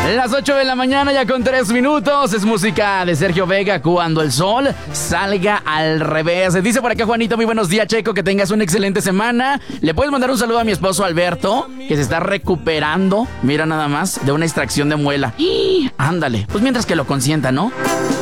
Las 8 de la mañana ya con 3 minutos. Es música de Sergio Vega, Cuando el sol salga al revés. Dice por acá Juanito, muy buenos días, Checo, que tengas una excelente semana. Le puedes mandar un saludo a mi esposo Alberto, que se está recuperando, mira nada más, de una extracción de muela. Ándale, pues mientras que lo consienta, ¿no?